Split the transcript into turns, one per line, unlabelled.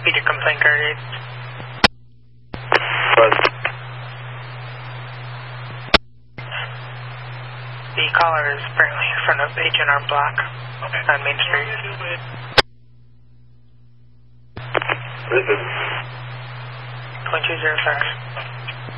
repeat your complaint, Guard 8. The caller is apparently in front of H&R Block on Main Street.
Listen.
2206.